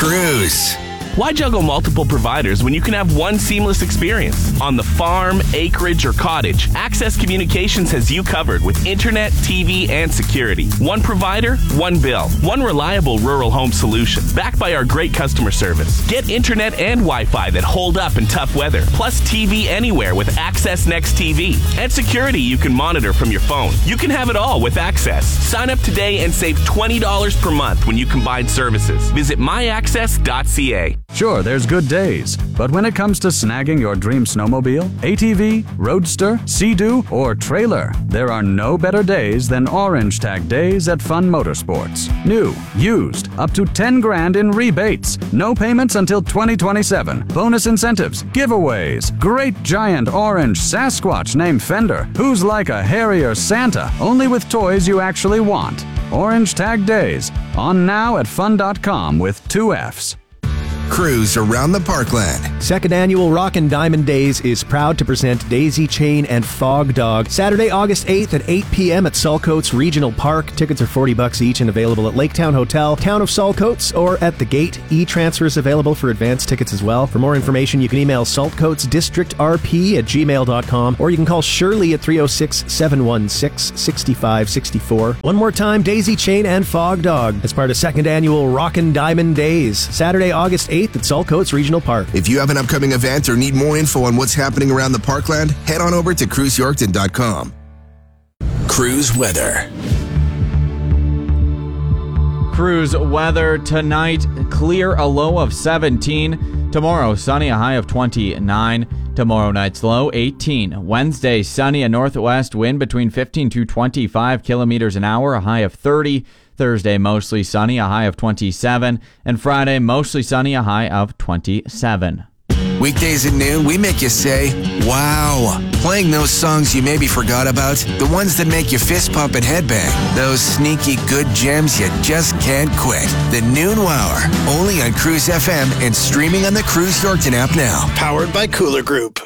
Cruise. Why juggle multiple providers when you can have one seamless experience? On the farm, acreage, or cottage, Access Communications has you covered with internet, TV, and security. One provider, one bill. One reliable rural home solution, backed by our great customer service. Get internet and Wi-Fi that hold up in tough weather, plus TV anywhere with Access Next TV. And security you can monitor from your phone. You can have it all with Access. Sign up today and save $20 per month when you combine services. Visit myaccess.ca. Sure, there's good days, but when it comes to snagging your dream snowmobile, ATV, roadster, Sea-Doo, or trailer, there are no better days than Orange Tag Days at Fun Motorsports. New, used, up to $10,000 in rebates, no payments until 2027, bonus incentives, giveaways, great giant orange Sasquatch named Fender, who's like a hairier Santa, only with toys you actually want. Orange Tag Days, on now at fun.com with 2 Fs. Cruise around the Parkland. Second annual Rockin' Diamond Days is proud to present Daisy Chain and Fog Dog Saturday, August 8th at 8 p.m. at Saltcoats Regional Park. Tickets are $40 each and available at Laketown Hotel, Town of Saltcoats, or at the Gate. E-transfers available for advance tickets as well. For more information, you can email saltcoatsdistrictrp@gmail.com, or you can call Shirley at 306-716-6564. One more time, Daisy Chain and Fog Dog as part of second annual Rockin' Diamond Days. Saturday, August 8th at Saltcoats Regional Park. If you have an upcoming event or need more info on what's happening around the Parkland, head on over to cruiseyorkton.com. Cruise weather. Cruise weather tonight, clear, a low of 17. Tomorrow, sunny, a high of 29. Tomorrow night's low, 18. Wednesday, sunny, a northwest wind between 15 to 25 kilometers an hour, a high of 30. Thursday, mostly sunny, a high of 27. And Friday, mostly sunny, a high of 27. Weekdays at noon, we make you say, wow. Playing those songs you maybe forgot about, the ones that make you fist pump and headbang, those sneaky good gems you just can't quit. The Noon Wower, only on Cruise FM and streaming on the Cruise Yorkton app now. Powered by Cooler Group.